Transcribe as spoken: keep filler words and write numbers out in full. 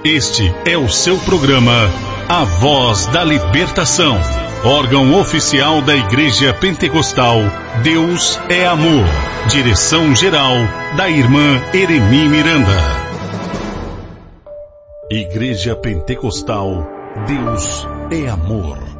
Este é o seu programa A Voz da Libertação, órgão oficial da Igreja Pentecostal Deus é Amor. Direção-geral da irmã Eremi Miranda. Igreja Pentecostal Deus é Amor.